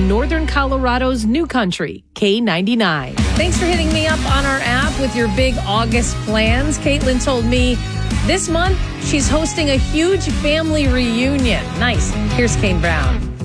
Northern Colorado's new country, K99. Thanks for hitting me up on our app with your big August plans. Caitlin told me this month she's hosting a huge family reunion. Nice. Here's Kane Brown.